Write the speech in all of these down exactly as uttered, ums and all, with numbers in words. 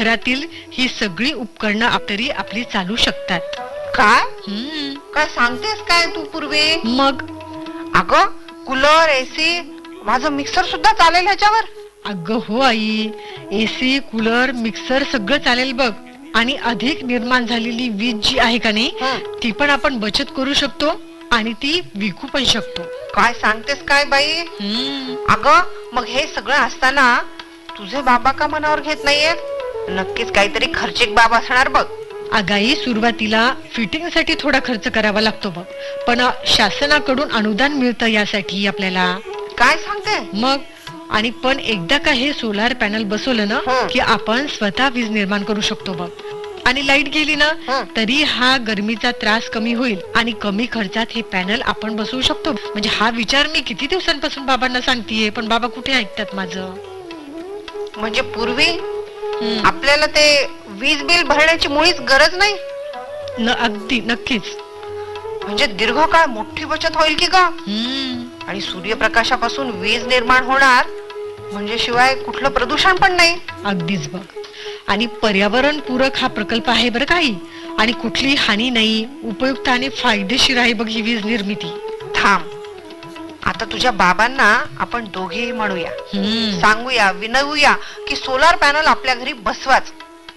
घरातील ही सगळी उपकरणं तरी आपली चालू शकतात. काय हम्म काय सांगतेस काय तू पूर्वी? मग अगं कूलर, एसी, माझं मिक्सर सुद्धा चालेल ह्याच्यावर? अगं हो आई, एसी, कूलर, मिक्सर सगळं चालेल बघ. आणि अधिक निर्माण झालेली वीज जी आहे का नाही, ती पण आपण बचत करू शकतो आणि ती विकू पण शकतो. काय सांगतेस काय बाई? हम्म अगं मग हे सगळं असताना तुझे बाबा का मनावर घेत नाहीयेत? नक्कीच काहीतरी खर्चिक बाब असणार बघ. अगाई सुरुवातीला फिटिंग साठी थोडा खर्च करावा लागतो बघ, पण शासनाकडून अनुदान मिळतं यासाठी आपल्याला. काय सांगते? मग आणि पण एकदा का हे सोलार पॅनल बसवलं ना की आपण स्वतः वीज निर्माण करू शकतो बघ. आणि लाईट गेली ना तरी हा गरमीचा त्रास कमी होईल आणि कमी खर्चात हे पॅनल आपण बसवू शकतो. म्हणजे हा विचार मी किती दिवसांपासून बाबांना सांगतेय, पण बाबा कुठे ऐकतात माझं. म्हणजे पूर्वी आपल्याला ते वीज बिल भरण्याची मुळीच गरज नाही. न अगदी नक्कीच. म्हणजे दीर्घकाळ मोठी बचत होईल की का? आणि सूर्यप्रकाशापासून वीज निर्माण होणार म्हणजे शिवाय कुठलं प्रदूषण पण नाही. अगदीच बघ. आणि पर्यावरण पूरक हा प्रकल्प आहे बरं काही, आणि कुठली हानी नाही, उपयुक्त आणि फायदेशीर आहे बघ ही वीज निर्मिती. थांब, आता तुझ्या बाबांना आपण दोघेही म्हणूया, सांगूया, विनवूया की सोलार पॅनल आपल्या घरी बसवाच.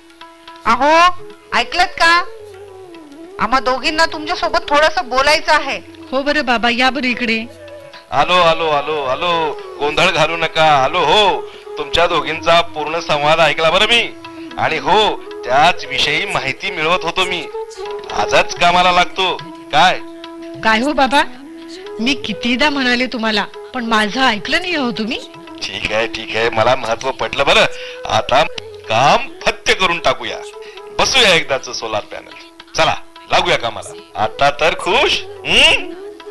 अहो ऐकलत का? आम्हा दोघींना तुमच्या सोबत थोडस बोलायचं आहे. हो बरं बाबा, या बरं इकडे. आलो आलो आलो आलो, गोंधळ घालू नका. आलो हो, तुमच्या दोघींचा पूर्ण संवाद ऐकला बरं मी, आणि हो त्याच विषयी माहिती मिळवत होतो मी. आजच कामाला लागतो. काय काय हो बाबा, मी कितीदा म्हणाले तुम्हाला, पण माझं ऐकलं नाही हो तुम्ही. ठीक आहे ठीक आहे, मला महत्व पटलं बरं. आता काम फत्य करून टाकूया, बसूया एकदाच सोलार पॅनल. चला लागूया कामाला. आता तर खुश. हम्म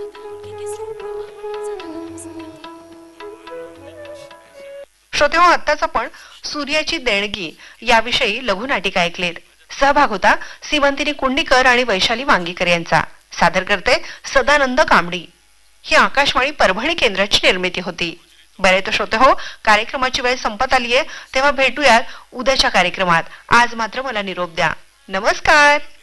श्रोते हो, आत्ताच आपण सूर्याची देणगी याविषयी लघुनाटिका ऐकलेत. सहभाग होता सीमंतिनी कुंडीकर आणि वैशाली वांगीकर यांचा. सादर करते सदानंद कांबडी. ही आकाशवाणी परभणी केंद्राची निर्मिती होती. बरे तर श्रोते हो, कार्यक्रमाची वेळ संपत आलीये, तेव्हा भेटूयात उद्याच्या कार्यक्रमात. आज मात्र मला निरोप द्या. नमस्कार.